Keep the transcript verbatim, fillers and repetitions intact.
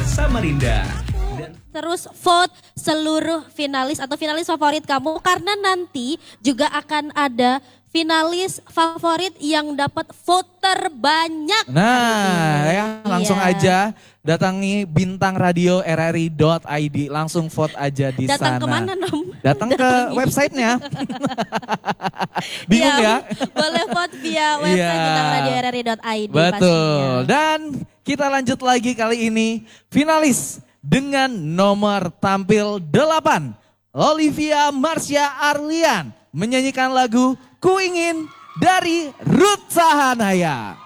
Samarinda. Dan terus vote seluruh finalis atau finalis favorit kamu karena nanti juga akan ada finalis favorit yang dapat vote terbanyak. Nah, ya langsung Iya. aja datangi bintang radio r r i dot i d, langsung vote aja di Datang sana. kemana Nom? Datang ke websitenya. Bingung Iya, ya? boleh vote via website Iya. bintang radio r r i dot i d Betul. pastinya. Dan kita lanjut lagi kali ini finalis dengan nomor tampil delapan. Olivia Marsha Arlian menyanyikan lagu Ku Ingin dari Ruth Sahanaya.